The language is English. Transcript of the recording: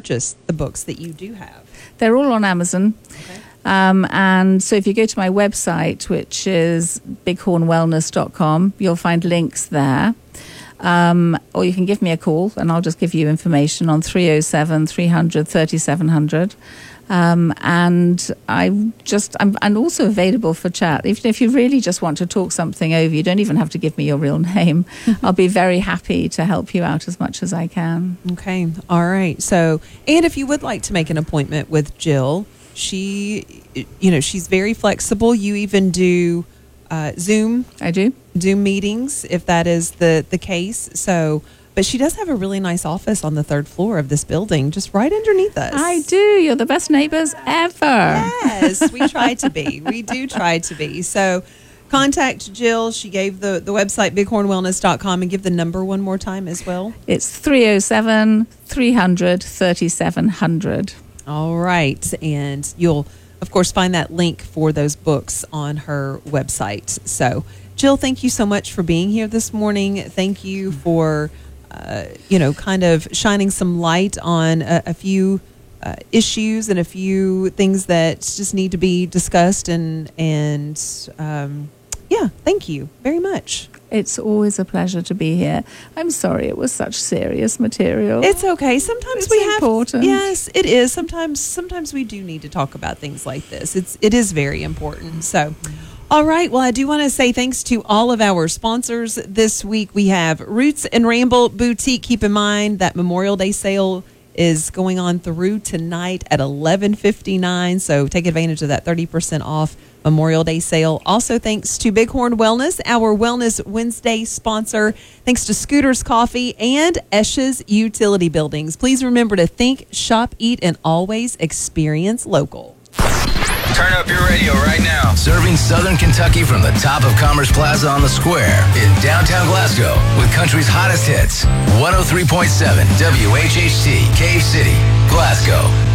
purchase the books that you do have? They're all on Amazon. Okay. And so if you go to my website, which is bighornwellness.com, you'll find links there. Or you can give me a call and I'll just give you information on 307 300 3700. And I'm also available for chat. If you really just want to talk something over, you don't even have to give me your real name. I'll be very happy to help you out as much as I can. Okay. All right. So, and if you would like to make an appointment with Jill, she's very flexible. You even do Zoom. I do. Zoom meetings, if that is the case. So, but she does have a really nice office on the 3rd floor of this building, just right underneath us. I do. You're the best neighbors ever. Yes, we try to be. We do try to be. So contact Jill. She gave the website bighornwellness.com, and give the number one more time as well. It's 307 300 3700. All right. And you'll, of course, find that link for those books on her website. So, Jill, thank you so much for being here this morning. Thank you for kind of shining some light on a few issues and a few things that just need to be discussed. And thank you very much. It's always a pleasure to be here. I'm sorry it was such serious material. It's okay. Sometimes it's important. Yes, it is. Sometimes we do need to talk about things like this. It is very important. So, all right. Well, I do want to say thanks to all of our sponsors this week. We have Roots and Ramble Boutique. Keep in mind that Memorial Day sale is going on through tonight at 11:59. So take advantage of that 30% off Memorial Day sale. Also, thanks to Bighorn Wellness, our Wellness Wednesday sponsor. Thanks to Scooters Coffee and Esches Utility Buildings. Please remember to think, shop, eat, and always experience local. Turn up your radio right now. Serving Southern Kentucky from the top of Commerce Plaza on the Square in downtown Glasgow with country's hottest hits. 103.7 WHHT, Cave City, Glasgow.